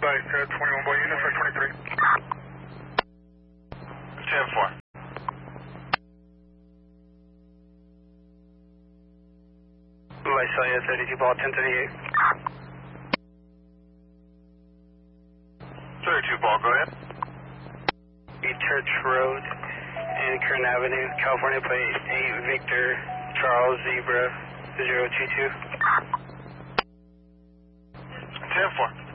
bike, 21 boy unit for 23. 10-4. Visalia 32 ball 1038. 32 ball, go ahead. East Church Road and Kern Avenue, California plate 8 Victor Charles Zebra 022. 10-4.